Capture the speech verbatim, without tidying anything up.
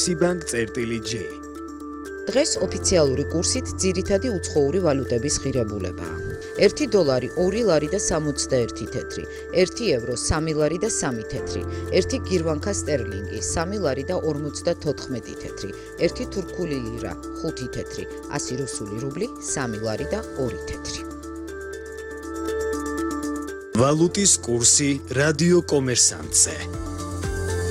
citibank.j. დღეს ოფიციალური კურსით ძირითადი უცხოური ვალუტების ღირებულებაა. ერთი დოლარი ორი ლარი და სამოცდაერთი თეთრი, ერთი ევრო სამი ლარი და სამი თეთრი, ერთი გირვანკა სტერლინგი სამი ლარი და ორმოცდათოთხმეტი თეთრი, ერთი თურქული ლირა ხუთი თეთრი, ასი რუსული რუბლი სამი ლარი და ორი თეთრი. ვალუტის კურსი რადიო კომერსანტზე.